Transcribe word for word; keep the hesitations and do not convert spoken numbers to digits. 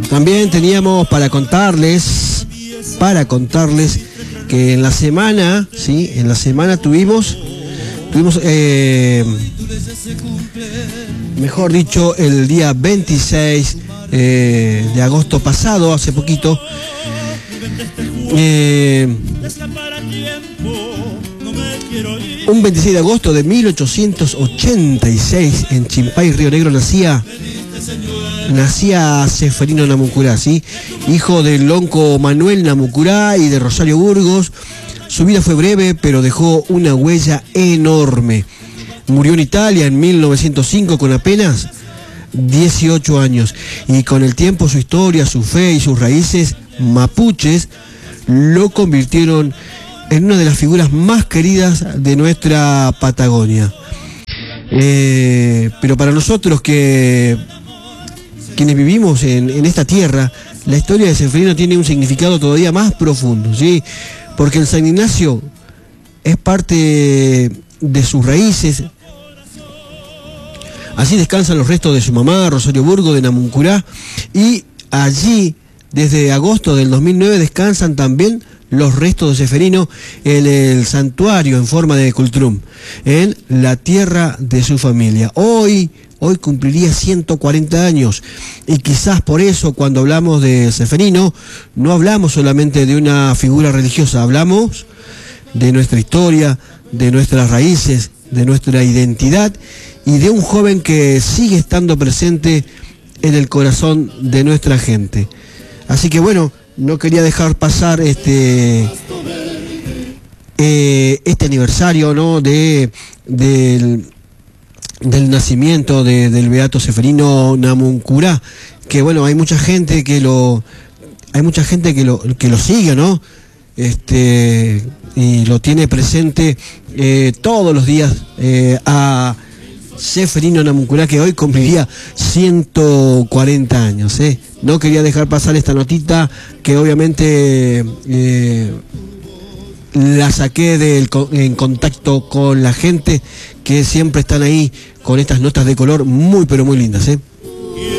también teníamos para contarles, para contarles que en la semana, sí, en la semana tuvimos, tuvimos, eh, mejor dicho, el día veintiséis eh, de agosto pasado, hace poquito, eh, un veintiséis de agosto de mil ochocientos ochenta y seis en Chimpay, Río Negro, nacía nacía Ceferino Namuncurá, ¿sí? Hijo del lonco Manuel Namuncurá y de Rosario Burgos. Su vida fue breve, pero dejó una huella enorme. Murió en Italia en mil novecientos cinco con apenas dieciocho años, y con el tiempo su historia, su fe y sus raíces mapuches lo convirtieron en una de las figuras más queridas de nuestra Patagonia. Eh, pero para nosotros que quienes vivimos en, en esta tierra, la historia de Ceferino tiene un significado todavía más profundo, ¿sí? Porque el San Ignacio es parte de sus raíces. Así descansan los restos de su mamá, Rosario Burgo, de Namuncurá, y allí, desde agosto del dos mil nueve, descansan también los restos de Ceferino en el santuario en forma de cultrum, en la tierra de su familia. Hoy, hoy cumpliría ciento cuarenta años, y quizás por eso cuando hablamos de Ceferino no hablamos solamente de una figura religiosa, hablamos de nuestra historia, de nuestras raíces, de nuestra identidad, y de un joven que sigue estando presente en el corazón de nuestra gente. Así que bueno, no quería dejar pasar este eh, este aniversario, ¿no?, de del, del nacimiento de, del beato Ceferino Namuncurá, que bueno, hay mucha gente que lo hay mucha gente que lo que lo sigue, ¿no? Este y lo tiene presente eh, todos los días eh, a Ceferino Namuncurá, que hoy cumpliría ciento cuarenta años, ¿eh? No quería dejar pasar esta notita, que obviamente eh, la saqué del, en contacto con la gente que siempre están ahí con estas notas de color muy pero muy lindas, ¿eh?